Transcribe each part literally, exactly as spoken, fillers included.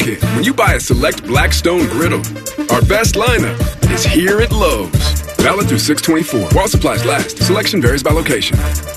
market when you buy a Select Blackstone griddle. Our best lineup is here at Lowe's. Valid through six twenty-four. While supplies last. Selection varies by location.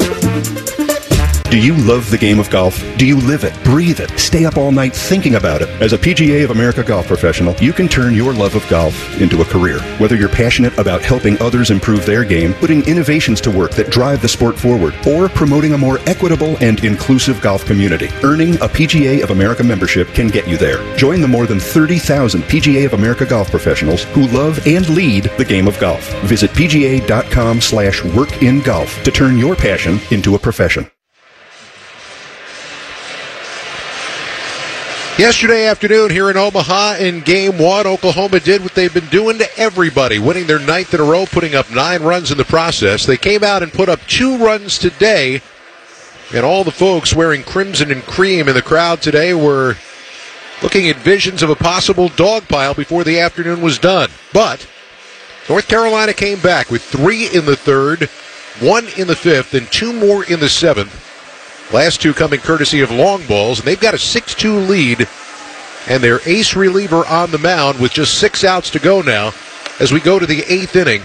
Do you love the game of golf? Do you live it, breathe it, stay up all night thinking about it? As a P G A of America golf professional, you can turn your love of golf into a career. Whether you're passionate about helping others improve their game, putting innovations to work that drive the sport forward, or promoting a more equitable and inclusive golf community, earning a P G A of America membership can get you there. Join the more than thirty thousand P G A of America golf professionals who love and lead the game of golf. Visit pga.com slash workingolf to turn your passion into a profession. Yesterday afternoon here in Omaha in Game one, Oklahoma did what they've been doing to everybody, winning their ninth in a row, putting up nine runs in the process. They came out and put up two runs today, and all the folks wearing crimson and cream in the crowd today were looking at visions of a possible dog pile before the afternoon was done. But North Carolina came back with three in the third, one in the fifth, and two more in the seventh. Last two coming courtesy of long balls, and they've got a six two lead, and their ace reliever on the mound with just six outs to go now as we go to the eighth inning.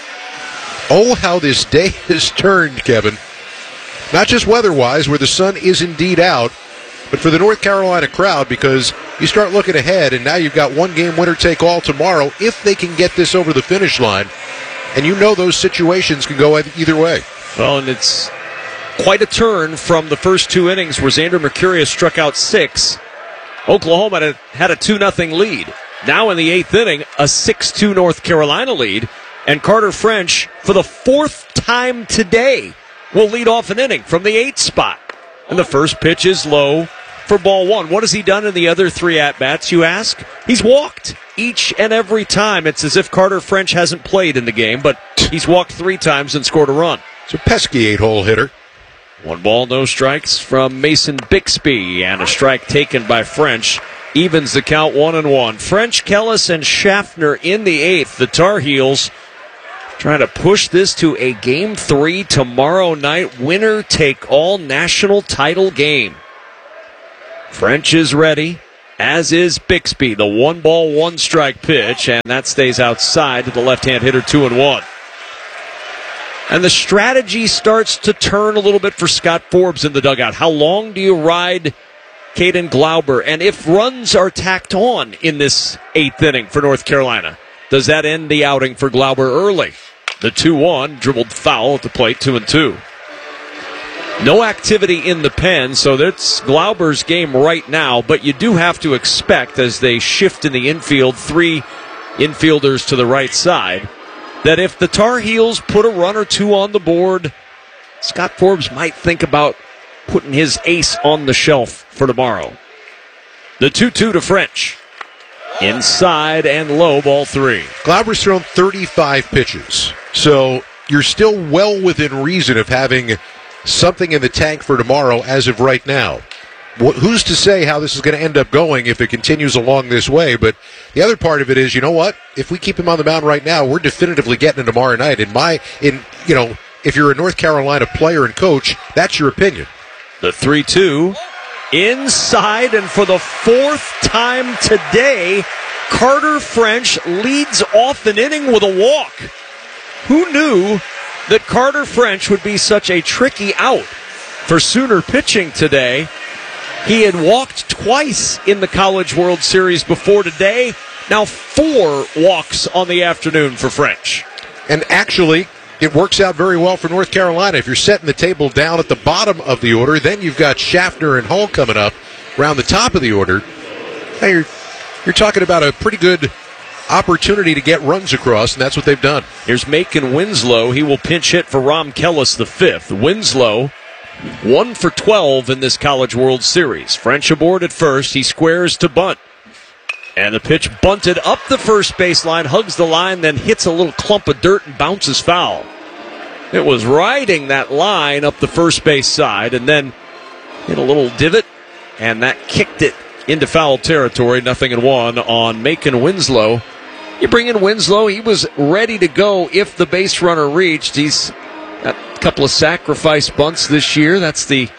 Oh, how this day has turned, Kevin. Not just weather-wise, where the sun is indeed out, but for the North Carolina crowd, because you start looking ahead, and now you've got one game winner-take-all tomorrow if they can get this over the finish line, and you know those situations can go either way. Well, and it's quite a turn from the first two innings where Xander Mercurius struck out six. Oklahoma had a two nothing lead. Now in the eighth inning, a six two North Carolina lead. And Carter French, for the fourth time today, will lead off an inning from the eighth spot. And the first pitch is low for ball one. What has he done in the other three at-bats, you ask? He's walked each and every time. It's as if Carter French hasn't played in the game, but he's walked three times and scored a run. It's a pesky eight-hole hitter. One ball, no strikes from Mason Bixby, and a strike taken by French. Evens the count one and one. French, Kellis, and Schaffner in the eighth. The Tar Heels trying to push this to a game three tomorrow night. Winner take all national title game. French is ready, as is Bixby. The one ball, one strike pitch, and that stays outside to the left-hand hitter, two and one. And the strategy starts to turn a little bit for Scott Forbes in the dugout. How long do you ride Caden Glauber? And if runs are tacked on in this eighth inning for North Carolina, does that end the outing for Glauber early? The two one, dribbled foul at the plate, two and two. No activity in the pen, so that's Glauber's game right now, but you do have to expect, as they shift in the infield, three infielders to the right side, that if the Tar Heels put a run or two on the board, Scott Forbes might think about putting his ace on the shelf for tomorrow. The two two to French. Inside and low, ball three. Glauber's thrown thirty-five pitches, so you're still well within reason of having something in the tank for tomorrow as of right now. Who's to say how this is going to end up going if it continues along this way? But the other part of it is, you know what? If we keep him on the mound right now, we're definitively getting him tomorrow night. In my, in you know, if you're a North Carolina player and coach, that's your opinion. The three two inside, and for the fourth time today, Carter French leads off an inning with a walk. Who knew that Carter French would be such a tricky out for Sooner pitching today? He had walked twice in the College World Series before today. Now four walks on the afternoon for French. And actually, it works out very well for North Carolina. If you're setting the table down at the bottom of the order, then you've got Schaffner and Hull coming up around the top of the order. Now you're, you're talking about a pretty good opportunity to get runs across, and that's what they've done. Here's Macon Winslow. He will pinch hit for Rom Kellis, the fifth. Winslow, one for twelve in this College World Series. French aboard at first. He squares to bunt. And the pitch bunted up the first baseline, hugs the line, then hits a little clump of dirt and bounces foul. It was riding that line up the first base side and then hit a little divot, and that kicked it into foul territory. Nothing in one on Macon Winslow. You bring in Winslow, he was ready to go if the base runner reached. He's got a couple of sacrifice bunts this year. That's the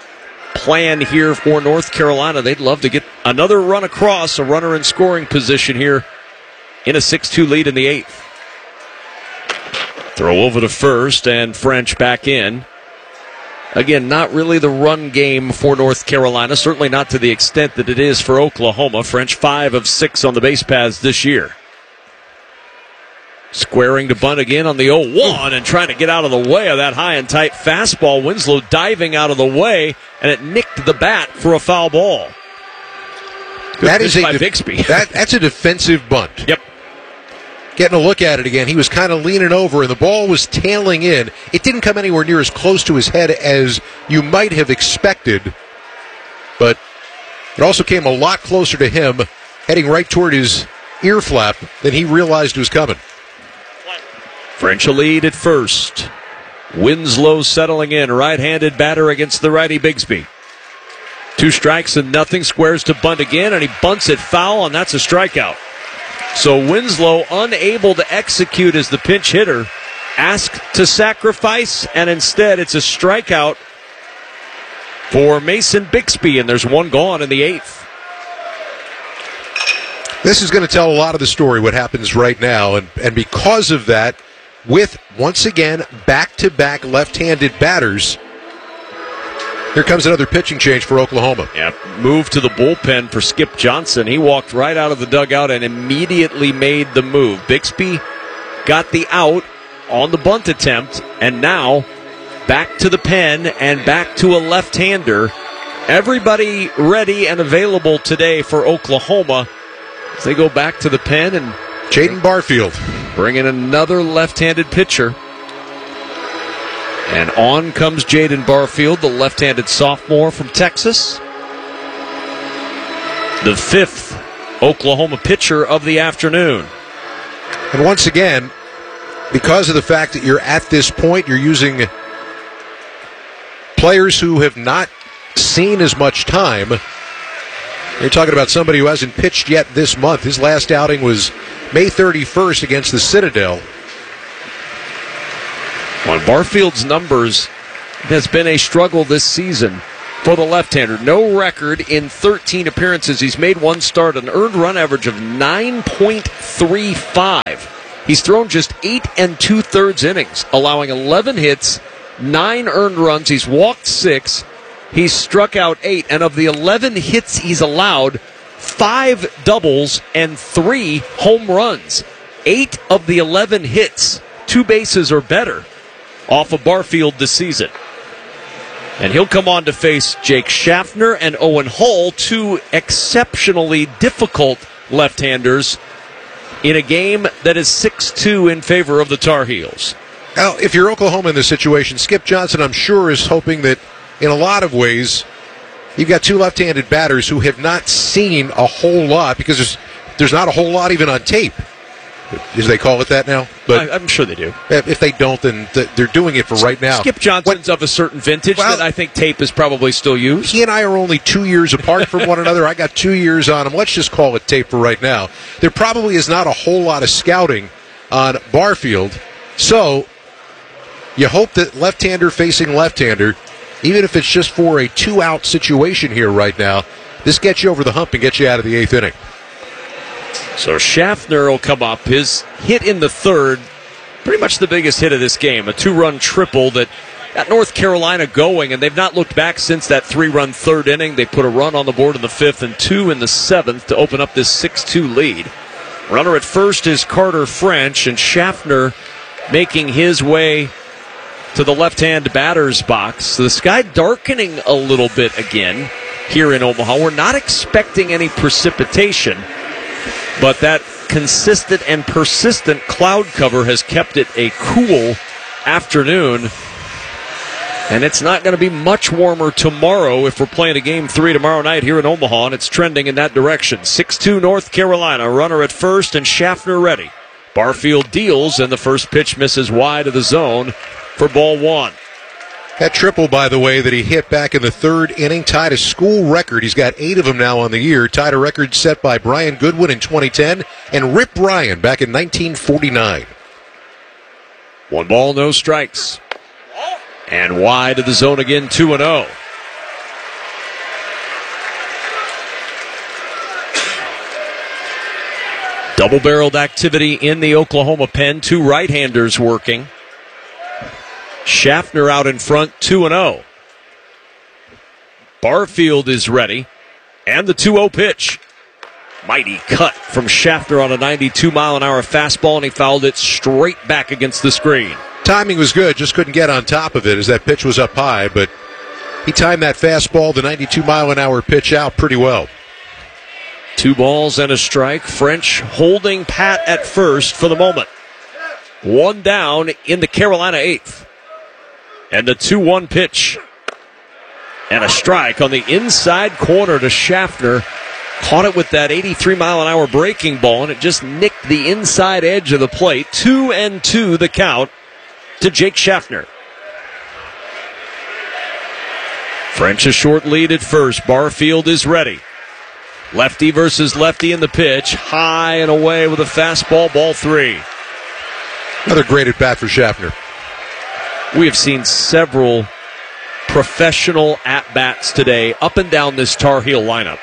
plan here for North Carolina. They'd love to get another run across, a runner in scoring position here in a six two lead in the eighth. Throw over to first, and French back in. Again, not really the run game for North Carolina, certainly not to the extent that it is for Oklahoma. French five of six on the base paths this year. Squaring to bunt again on the oh one and trying to get out of the way of that high and tight fastball. Winslow diving out of the way, and it nicked the bat for a foul ball. Good that is a by de- Bixby. that, that's a defensive bunt. Yep. Getting a look at it again, he was kind of leaning over, and the ball was tailing in. It didn't come anywhere near as close to his head as you might have expected, but it also came a lot closer to him, heading right toward his ear flap than he realized was coming. French a lead at first. Winslow settling in, right-handed batter against the righty Bigsby. Two strikes and nothing, squares to bunt again, and he bunts it foul, and that's a strikeout. So Winslow, unable to execute as the pinch hitter, asked to sacrifice, and instead it's a strikeout for Mason Bixby, and there's one gone in the eighth. This is going to tell a lot of the story, what happens right now, and, and because of that, with, once again, back-to-back left-handed batters, here comes another pitching change for Oklahoma. Yeah, move to the bullpen for Skip Johnson. He walked right out of the dugout and immediately made the move. Bixby got the out on the bunt attempt, and now back to the pen and back to a left-hander. Everybody ready and available today for Oklahoma as they go back to the pen and Jaden Barfield bring in another left-handed pitcher. And on comes Jaden Barfield, the left-handed sophomore from Texas. The fifth Oklahoma pitcher of the afternoon. And once again, because of the fact that you're at this point, you're using players who have not seen as much time. You're talking about somebody who hasn't pitched yet this month. His last outing was May thirty-first against the Citadel. On Barfield's numbers, it has been a struggle this season for the left-hander. No record in thirteen appearances. He's made one start, an earned run average of nine point three five. He's thrown just eight and two-thirds innings, allowing eleven hits, nine earned runs. He's walked six. He's struck out eight. And of the eleven hits he's allowed, five doubles and three home runs. Eight of the eleven hits, two bases or better, off of Barfield this season. And he'll come on to face Jake Schaffner and Owen Hull, two exceptionally difficult left-handers in a game that is six two in favor of the Tar Heels. Now, if you're Oklahoma in this situation, Skip Johnson, I'm sure, is hoping that in a lot of ways you've got two left-handed batters who have not seen a whole lot, because there's, there's not a whole lot even on tape, as they call it that now. But I, I'm sure they do. If they don't, then th- they're doing it for right now. Skip Johnson's what, of a certain vintage well, that I think tape is probably still used. He and I are only two years apart from one another. I got two years on him. Let's just call it tape for right now. There probably is not a whole lot of scouting on Barfield. So you hope that left-hander facing left-hander, even if it's just for a two-out situation here right now, this gets you over the hump and gets you out of the eighth inning. So Schaffner will come up. His hit in the third, pretty much the biggest hit of this game, a two-run triple that got North Carolina going, and they've not looked back since that three-run third inning. They put a run on the board in the fifth and two in the seventh to open up this six two lead. Runner at first is Carter French, and Schaffner making his way to the left-hand batter's box. The sky darkening a little bit again here in Omaha. We're not expecting any precipitation, but that consistent and persistent cloud cover has kept it a cool afternoon. And it's not going to be much warmer tomorrow if we're playing a game three tomorrow night here in Omaha, and it's trending in that direction. six two North Carolina, runner at first and Schaffner ready. Barfield deals, and the first pitch misses wide of the zone for ball one. That triple, by the way, that he hit back in the third inning tied a school record. He's got eight of them now on the year. Tied a record set by Brian Goodwin in twenty ten and Rip Ryan back in nineteen forty-nine. One ball, no strikes. And wide of the zone again, two and oh. Double-barreled activity in the Oklahoma pen. Two right-handers working. Schaffner out in front, two and oh. Barfield is ready. And the two oh pitch. Mighty cut from Schaffner on a ninety-two mile an hour fastball, and he fouled it straight back against the screen. Timing was good, just couldn't get on top of it as that pitch was up high, but he timed that fastball, the ninety-two mile an hour pitch, out pretty well. Two balls and a strike. French holding pat at first for the moment. One down in the Carolina eighth. And the two one pitch. And a strike on the inside corner to Schaffner. Caught it with that eighty-three mile an hour breaking ball, and it just nicked the inside edge of the plate. Two and two the count to Jake Schaffner. French a short lead at first. Barfield is ready. Lefty versus lefty in the pitch. High and away with a fastball, ball three. Another great at bat for Schaffner. We have seen several professional at-bats today up and down this Tar Heel lineup.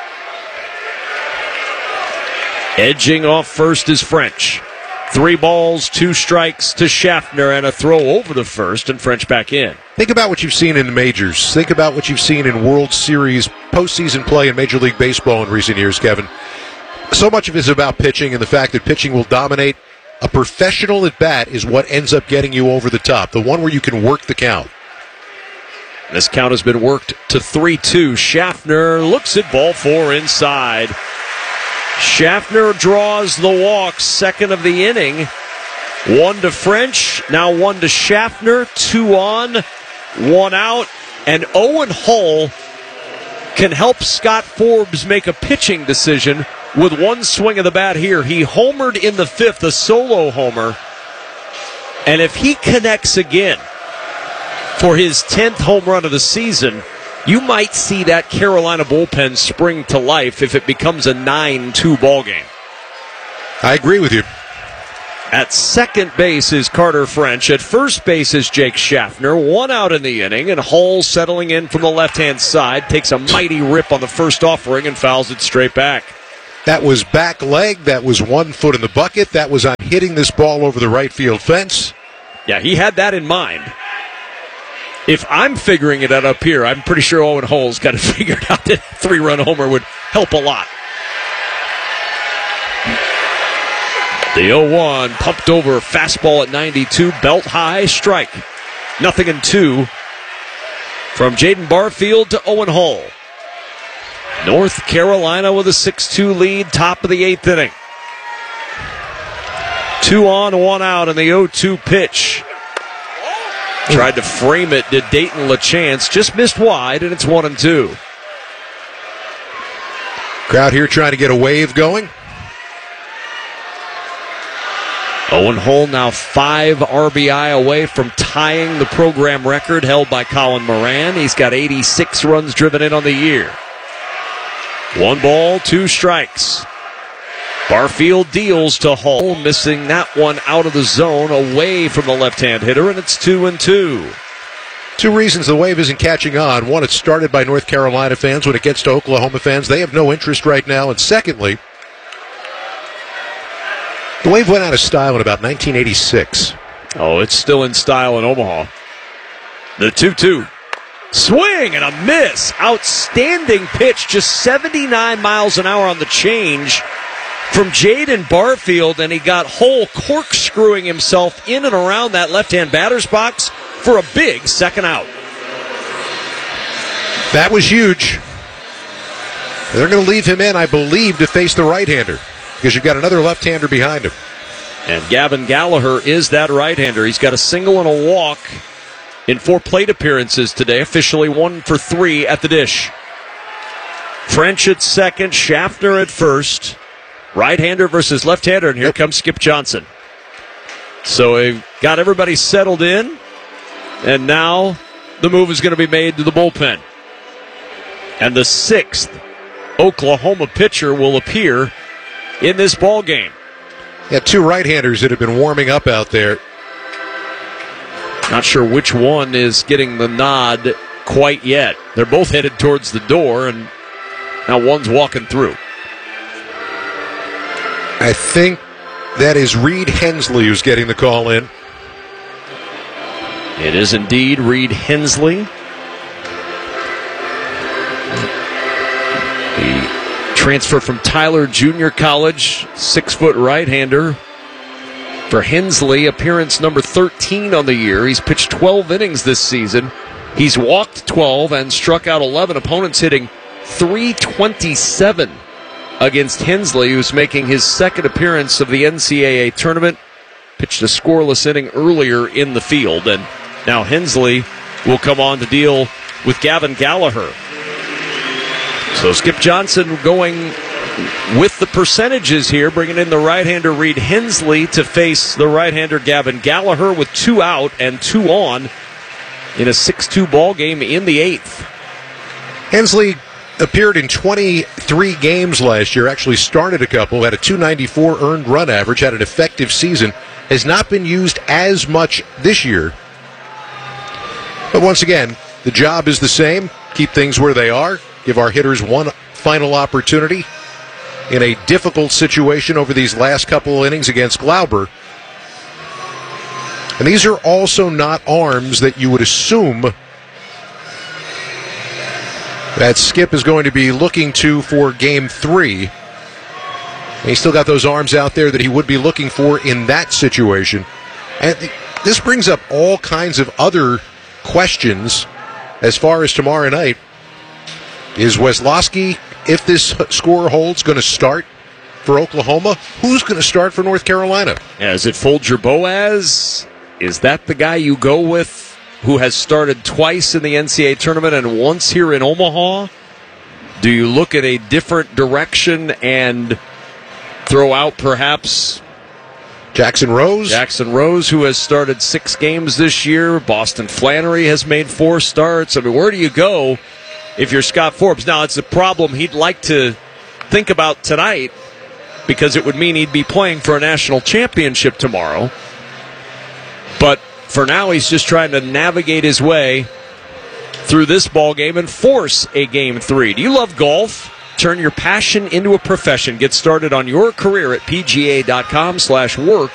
Edging off first is French. Three balls, two strikes to Schaffner, and a throw over the first, and French back in. Think about what you've seen in the majors. Think about what you've seen in World Series, postseason play in Major League Baseball in recent years, Kevin. So much of it is about pitching and the fact that pitching will dominate. A professional at bat is what ends up getting you over the top, the one where you can work the count. This count has been worked to three two. Schaffner looks at ball four inside. Schaffner draws the walk, second of the inning. One to French, now one to Schaffner, two on, one out, and Owen Hull can help Scott Forbes make a pitching decision with one swing of the bat here. He homered in the fifth, a solo homer, and if he connects again for his tenth home run of the season, you might see that Carolina bullpen spring to life if it becomes a nine two ball game. I agree with you. At second base is Carter French. At first base is Jake Schaffner. One out in the inning, and Hull settling in from the left-hand side. Takes a mighty rip on the first offering and fouls it straight back. That was back leg. That was one foot in the bucket. That was on hitting this ball over the right field fence. Yeah, he had that in mind. If I'm figuring it out up here, I'm pretty sure Owen Hull's got it figured out that a three-run homer would help a lot. The oh one pumped over, fastball at ninety-two, belt high, strike. Nothing in two from Jaden Barfield to Owen Hull. North Carolina with a six two lead, top of the eighth inning. Two on, one out in the oh two pitch. Tried to frame it, did Dayton LaChance, just missed wide, and it's one and two. Crowd here trying to get a wave going. Owen Hull now five R B I away from tying the program record held by Colin Moran. He's got eighty-six runs driven in on the year. One ball, two strikes. Barfield deals to Hull, missing that one out of the zone, away from the left-hand hitter, and it's two and two. Two reasons the wave isn't catching on. One, it's started by North Carolina fans. When it gets to Oklahoma fans, they have no interest right now. And secondly, the wave went out of style in about nineteen eighty-six. Oh, it's still in style in Omaha. The two two. Swing and a miss. Outstanding pitch, just seventy-nine miles an hour on the change from Jaden Barfield, and he got Hull corkscrewing himself in and around that left-hand batter's box for a big second out. That was huge. They're going to leave him in, I believe, to face the right-hander, because you've got another left-hander behind him. And Gavin Gallagher is that right-hander. He's got a single and a walk in four plate appearances today, officially one for three at the dish. French at second, Schaffner at first. Right-hander versus left-hander, and here yep. comes Skip Johnson. So we've got everybody settled in, and now the move is going to be made to the bullpen. And the sixth Oklahoma pitcher will appear in this ball game. Yeah, two right-handers that have been warming up out there. Not sure which one is getting the nod quite yet. They're both headed towards the door, and now one's walking through. I I think that is Reed Hensley who's getting the call in. It is indeed Reed Hensley. The transfer from Tyler Junior College, six-foot right-hander. For Hensley, appearance number thirteen on the year. He's pitched twelve innings this season. He's walked twelve and struck out eleven. Opponents hitting three twenty-seven against Hensley, who's making his second appearance of the N C double A tournament. Pitched a scoreless inning earlier in the field, and now Hensley will come on to deal with Gavin Gallagher. So Skip Johnson going with the percentages here, bringing in the right-hander Reed Hensley to face the right-hander Gavin Gallagher with two out and two on in a six two ball game in the eighth. Hensley appeared in twenty-three games last year, actually started a couple, had a two ninety-four earned run average, had an effective season, has not been used as much this year. But once again, the job is the same. Keep things where they are. Give our hitters one final opportunity in a difficult situation over these last couple of innings against Glauber. And these are also not arms that you would assume that Skip is going to be looking to for game three. And he's still got those arms out there that he would be looking for in that situation. And this brings up all kinds of other questions as far as tomorrow night. Is Weslowski, if this score holds, going to start for Oklahoma? Who's going to start for North Carolina? Yeah, is it Folger Boaz? Is that the guy you go with who has started twice in the N C double A tournament and once here in Omaha? Do you look at a different direction and throw out perhaps Jackson Rose? Jackson Rose, who has started six games this year. Boston Flannery has made four starts. I mean, where do you go if you're Scott Forbes? Now, it's a problem he'd like to think about tonight because it would mean he'd be playing for a national championship tomorrow. But for now, he's just trying to navigate his way through this ball game and force a game three. Do you love golf? Turn your passion into a profession. Get started on your career at P G A dot com slash work